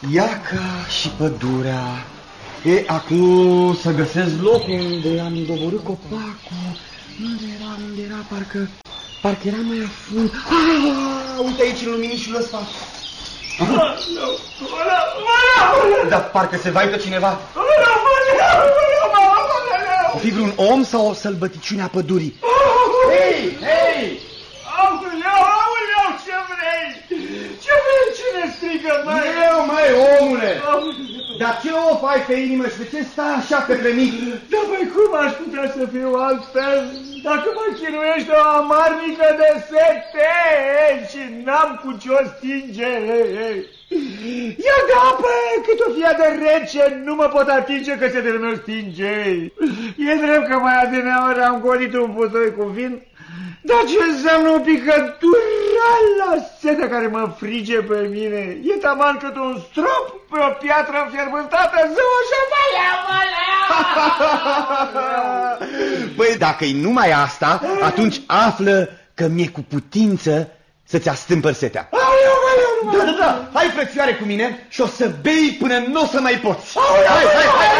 Iaca și pădurea. E, acum să găsesc locul unde am doborât copacul. Unde era, parcă era mai afund. Uite aici în luminișul ăsta. Dar parcă se vaită cineva. O fi vreun om sau o sălbăticiune a pădurii? Hei! Aoleu, ce vrei? Ce vrei? Cine strigă, măi? Eu, măi, omule! Dar ce o fai pe inimă și de ce stai așa către mine? Dar, băi, cum aș putea să fiu altfel dacă mă chinuiește o amarnică de sete și n-am cu ce-o stinge? Ia de apă, cât o fie de rece, nu mă pot atinge că setele meu stinge. E drept că mai adineaori am golit un putoi cu vin, dar ce înseamnă o picătură la setea care mă frige pe mine? E taman cât un strop pe o piatră înfierbântată, zău așa, Păi dacă-i numai asta, atunci află că mi-e cu putință să-ți astâmpăr setea. Da, hai, frățioare, cu mine și o să bei până nu o să mai poți. Hai!